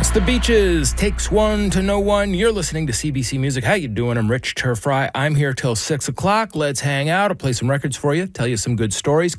It's the Beaches. Takes one to know one. You're listening to CBC Music. How you doing? I'm Rich Turfry. I'm here till 6 o'clock. Let's hang out. I'll play some records for you, tell you some good stories.